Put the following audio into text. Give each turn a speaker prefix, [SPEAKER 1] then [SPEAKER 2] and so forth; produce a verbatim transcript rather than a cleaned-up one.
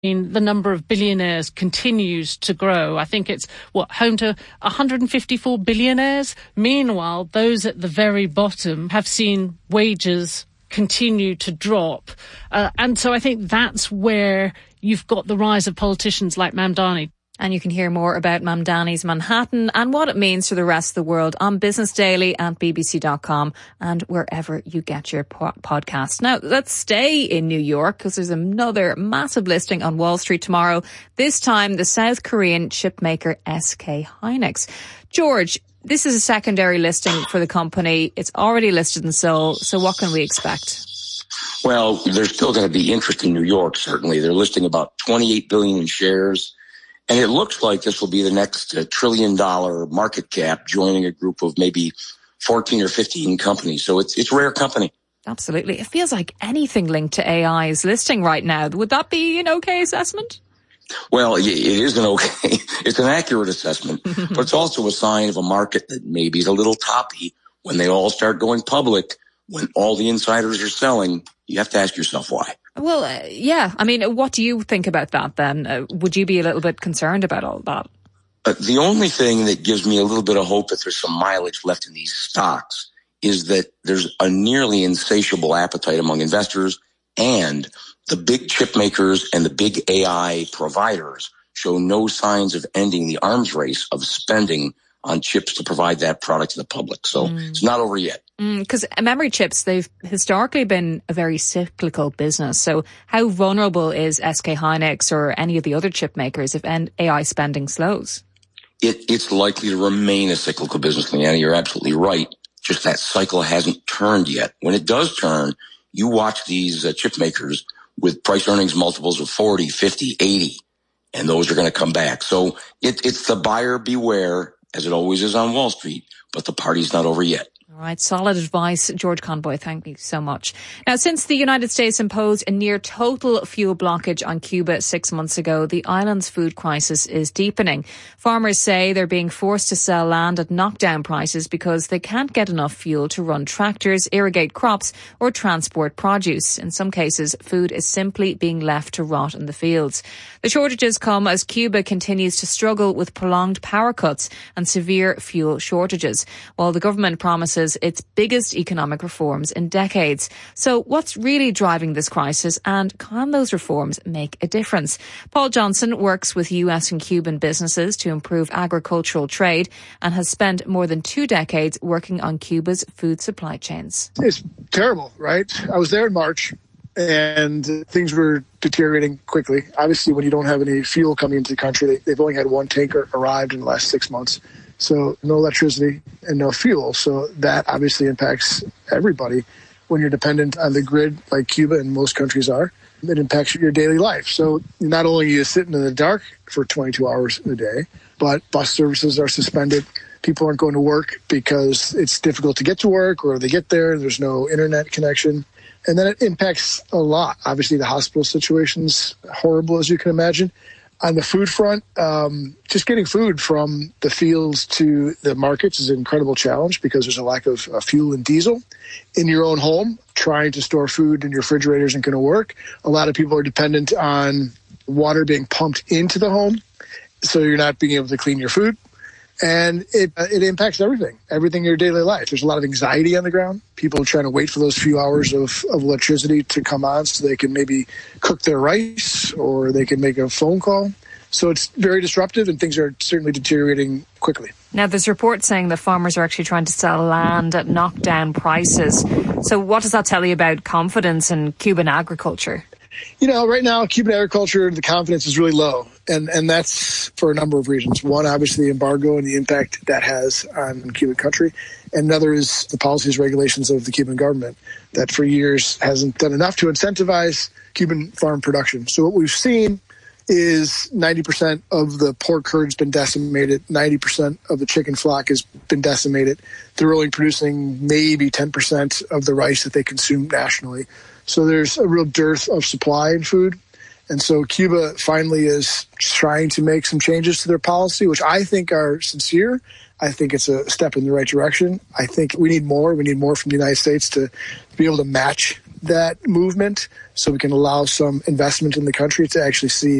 [SPEAKER 1] I mean, the number of billionaires continues to grow. I think it's, what, home to one hundred fifty-four billionaires? Meanwhile, those at the very bottom have seen wages continue to drop. Uh, and so I think that's where you've got the rise of politicians like Mamdani.
[SPEAKER 2] And you can hear more about Mamdani's Manhattan and what it means for the rest of the world on Business Daily and B B C dot com and wherever you get your po- podcasts. Now, let's stay in New York because there's another massive listing on Wall Street tomorrow. This time, the South Korean chipmaker S K Hynix. George, this is a secondary listing for the company. It's already listed in Seoul. So what can we expect?
[SPEAKER 3] Well, there's still going to be interest in New York, certainly. They're listing about twenty-eight billion dollars in shares. And it looks like this will be the next uh, trillion dollar market cap, joining a group of maybe fourteen or fifteen companies. So it's it's rare company.
[SPEAKER 2] Absolutely. It feels like anything linked to A I is listing right now. Would that be an okay assessment?
[SPEAKER 3] Well, it is an okay. It's an accurate assessment, but it's also a sign of a market that maybe is a little toppy. When they all start going public, when all the insiders are selling, you have to ask yourself why.
[SPEAKER 2] Well, uh, yeah. I mean, what do you think about that then? Uh, would you be a little bit concerned about all that?
[SPEAKER 3] Uh, the only thing that gives me a little bit of hope that there's some mileage left in these stocks is that there's a nearly insatiable appetite among investors, and the big chip makers and the big A I providers show no signs of ending the arms race of spending on chips to provide that product to the public. So mm. it's not over yet.
[SPEAKER 2] Because mm, memory chips, they've historically been a very cyclical business. So how vulnerable is S K Hynix or any of the other chip makers if A I spending slows?
[SPEAKER 3] It, it's likely to remain a cyclical business, Leanna. You're absolutely right. Just that cycle hasn't turned yet. When it does turn, you watch these uh, chip makers with price earnings multiples of forty, fifty, eighty, and those are going to come back. So it, it's the buyer beware, as it always is on Wall Street, but the party's not over yet.
[SPEAKER 2] All right, solid advice, George Conboy. Thank you so much. Now, since the United States imposed a near total fuel blockage on Cuba six months ago, the island's food crisis is deepening. Farmers say they're being forced to sell land at knockdown prices because they can't get enough fuel to run tractors, irrigate crops, or transport produce. In some cases, food is simply being left to rot in the fields. The shortages come as Cuba continues to struggle with prolonged power cuts and severe fuel shortages, while the government promises its biggest economic reforms in decades. So what's really driving this crisis, and can those reforms make a difference? Paul Johnson works with U S and Cuban businesses to improve agricultural trade and has spent more than two decades working on Cuba's food supply chains.
[SPEAKER 4] It's terrible, right? I was there in March and things were deteriorating quickly. Obviously, when you don't have any fuel coming into the country, they've only had one tanker arrived in the last six months. So no electricity and no fuel. So that obviously impacts everybody. When you're dependent on the grid like Cuba and most countries are, it impacts your daily life. So not only are you sitting in the dark for twenty-two hours a day, but bus services are suspended. People aren't going to work because it's difficult to get to work, or they get there and there's no internet connection. And then it impacts a lot. Obviously, the hospital situation's horrible, as you can imagine. On the food front, um, just getting food from the fields to the markets is an incredible challenge because there's a lack of uh, fuel and diesel. In your own home, trying to store food in your refrigerator isn't going to work. A lot of people are dependent on water being pumped into the home, so you're not being able to clean your food. And it uh, it impacts everything, everything in your daily life. There's a lot of anxiety on the ground. People are trying to wait for those few hours of, of electricity to come on so they can maybe cook their rice or they can make a phone call. So it's very disruptive, and things are certainly deteriorating quickly.
[SPEAKER 2] Now, there's reports saying that farmers are actually trying to sell land at knockdown prices. So what does that tell you about confidence in Cuban agriculture?
[SPEAKER 4] You know, right now, Cuban agriculture, the confidence is really low. And and that's for a number of reasons. One, obviously, the embargo and the impact that has on Cuban country. And another is the policies, regulations of the Cuban government that for years hasn't done enough to incentivize Cuban farm production. So what we've seen is ninety percent of the pork herd has been decimated. ninety percent of the chicken flock has been decimated. They're only producing maybe ten percent of the rice that they consume nationally. So there's a real dearth of supply in food. And so Cuba finally is trying to make some changes to their policy, which I think are sincere. I think it's a step in the right direction. I think we need more. We need more from the United States to be able to match that movement so we can allow some investment in the country to actually see